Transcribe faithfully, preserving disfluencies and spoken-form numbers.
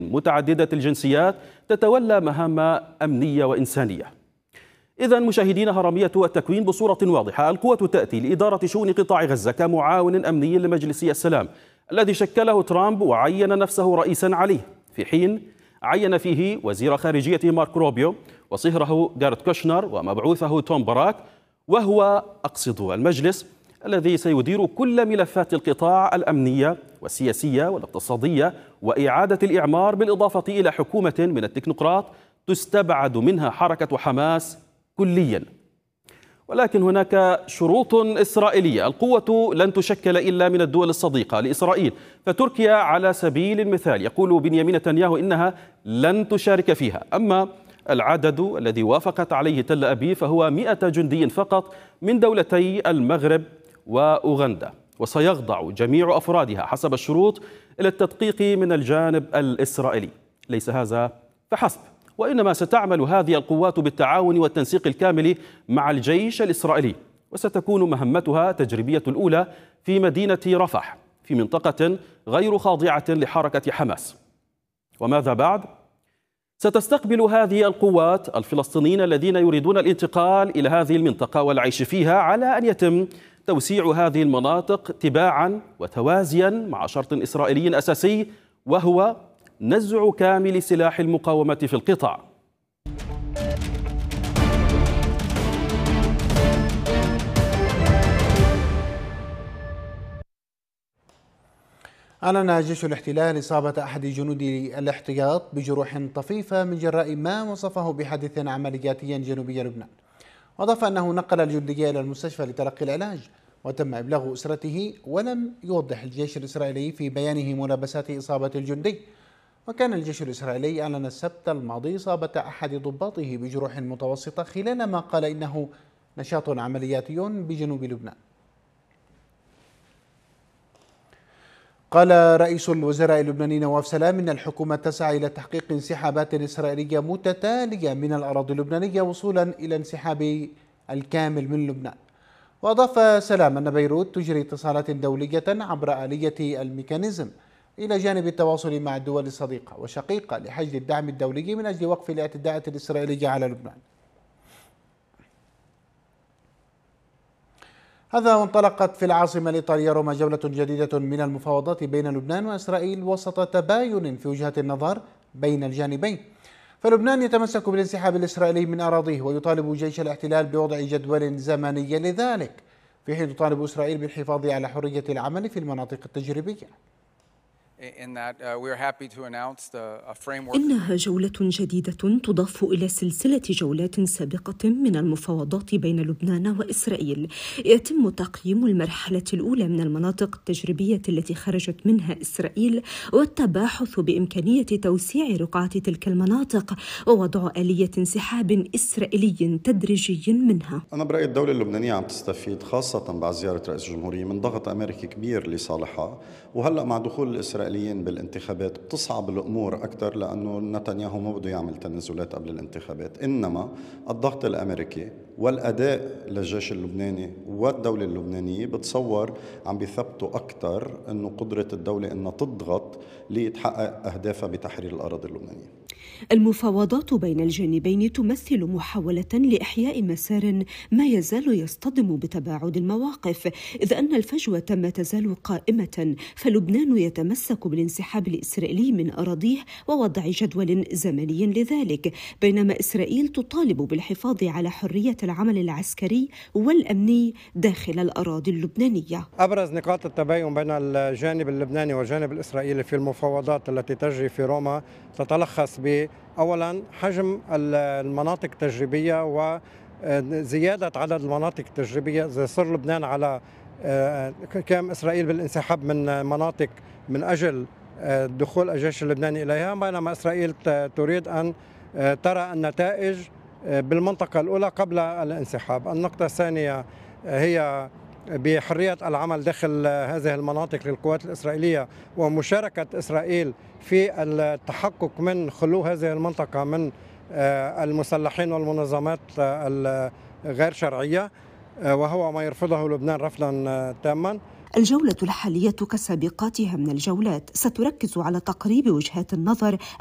متعددة الجنسيات تتولى مهام أمنية وإنسانية. إذن مشاهدينا، هرمية التكوين بصورة واضحة: القوة تأتي لإدارة شؤون قطاع غزة كمعاون أمني لمجلس السلام الذي شكله ترامب وعين نفسه رئيسا عليه، في حين عين فيه وزير خارجيته مارك روبيو وصهره جاريت كوشنر ومبعوثه توم باراك، وهو أقصد المجلس الذي سيدير كل ملفات القطاع الأمنية والسياسية والاقتصادية وإعادة الإعمار، بالإضافة إلى حكومة من التكنوقراط تستبعد منها حركة حماس كليا. ولكن هناك شروط إسرائيلية: القوة لن تشكل إلا من الدول الصديقة لإسرائيل، فتركيا على سبيل المثال يقول بنيامين نتنياهو إنها لن تشارك فيها. أما العدد الذي وافقت عليه تل أبيب فهو مئة جندي فقط من دولتي المغرب وأوغندا، وسيخضع جميع أفرادها حسب الشروط إلى التدقيق من الجانب الإسرائيلي. ليس هذا فحسب، وإنما ستعمل هذه القوات بالتعاون والتنسيق الكامل مع الجيش الإسرائيلي، وستكون مهمتها تجريبية الأولى في مدينة رفح في منطقة غير خاضعة لحركة حماس. وماذا بعد؟ ستستقبل هذه القوات الفلسطينيين الذين يريدون الانتقال إلى هذه المنطقة والعيش فيها، على أن يتم توسيع هذه المناطق تباعا وتوازيا مع شرط إسرائيلي أساسي، وهو نزع كامل سلاح المقاومة في القطاع. أعلن جيش الاحتلال إصابة أحد جنود الاحتياط بجروح طفيفة من جراء ما وصفه بحادث عملياتي جنوبي لبنان، وأضاف أنه نقل الجندي إلى المستشفى لتلقي العلاج وتم إبلاغ أسرته، ولم يوضح الجيش الإسرائيلي في بيانه ملابسات إصابة الجندي. وكان الجيش الإسرائيلي أعلن السبت الماضي إصابة أحد ضباطه بجروح متوسطة خلال ما قال إنه نشاط عملياتي بجنوب لبنان. قال رئيس الوزراء اللبناني نواف سلام إن الحكومة تسعى إلى تحقيق انسحابات إسرائيلية متتالية من الأراضي اللبنانية وصولا إلى انسحاب الكامل من لبنان. وأضاف سلام أن بيروت تجري اتصالات دولية عبر آلية الميكانيزم إلى جانب التواصل مع الدول الصديقة وشقيقة لحشد الدعم الدولي من أجل وقف الاعتداءات الإسرائيلية على لبنان. هذا وانطلقت في العاصمة الإيطالية روما جولة جديدة من المفاوضات بين لبنان وإسرائيل وسط تباين في وجهات النظر بين الجانبين. فلبنان يتمسك بالانسحاب الإسرائيلي من أراضيه ويطالب جيش الاحتلال بوضع جدول زمني لذلك، في حين تطالب إسرائيل بالحفاظ على حرية العمل في المناطق التجريبية. إنها جولة جديدة تضاف إلى سلسلة جولات سابقة من المفاوضات بين لبنان وإسرائيل. يتم تقييم المرحلة الأولى من المناطق التجريبية التي خرجت منها إسرائيل والتباحث بإمكانية توسيع رقعة تلك المناطق ووضع آلية انسحاب إسرائيلي تدريجي منها. أنا برأيي الدولة اللبنانية عم تستفيد خاصة بعد زيارة رئيس الجمهورية من ضغط أمريكي كبير لصالحها، وهلأ مع دخول الإسرائيليين بالانتخابات بتصعب الأمور أكثر، لأنه نتنياهو ما بده يعمل تنازلات قبل الانتخابات، إنما الضغط الأمريكي والأداء للجيش اللبناني والدولة اللبنانية بتصور عم بيثبتوا أكثر أنه قدرة الدولة أنها تضغط لتحقق أهدافها بتحرير الأراضي اللبنانية. المفاوضات بين الجانبين تمثل محاولة لإحياء مسار ما يزال يصطدم بتباعد المواقف، إذ أن الفجوة ما تزال قائمة، فلبنان يتمسك بالانسحاب الإسرائيلي من أراضيه ووضع جدول زمني لذلك، بينما إسرائيل تطالب بالحفاظ على حرية العمل العسكري والأمني داخل الأراضي اللبنانية. أبرز نقاط التباين بين الجانب اللبناني والجانب الإسرائيلي في المفاوضات التي تجري في روما تتلخص ب أولا حجم المناطق التجريبية وزيادة عدد المناطق التجريبية، إذا صار لبنان على كم إسرائيل بالانسحاب من مناطق من أجل دخول الجيش اللبناني إليها، بينما إسرائيل تريد أن ترى النتائج بالمنطقة الأولى قبل الانسحاب. النقطة الثانية هي بحرية العمل داخل هذه المناطق للقوات الإسرائيلية ومشاركة إسرائيل في التحقق من خلو هذه المنطقة من المسلحين والمنظمات الغير شرعية، وهو ما يرفضه لبنان رفضا تاما. الجولة الحالية كسابقاتها من الجولات ستركز على تقريب وجهات النظر